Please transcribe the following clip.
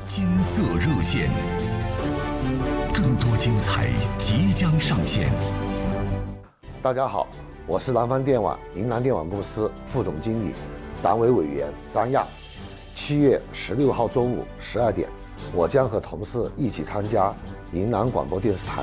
金色热线，更多精彩即将上线。 大家好，我是南方电网云南电网公司副总经理、党委委员张亚。7月16号中午12点，我将和同事一起参加云南广播电视台